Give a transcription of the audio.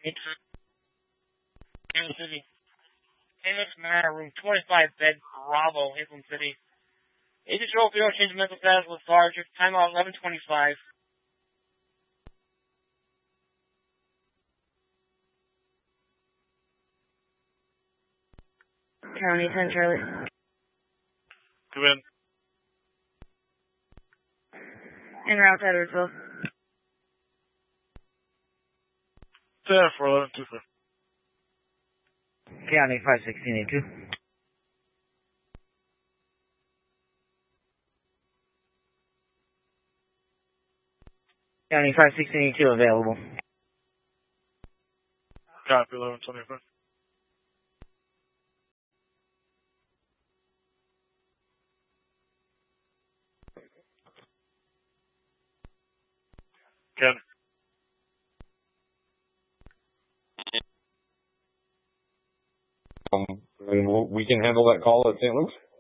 It's Kansas City. Phoenix Manor, room 25, bed Bravo, Inland City. Agent Joel Field, change of mental status, lethargic. Time out 11:25. County 10, Charlie. Come in. En route to Edwardsville. 10-4-11-25. County 51682. County 51682 available. Copy 11-25. Ken. And we can handle that call at St. Luke's?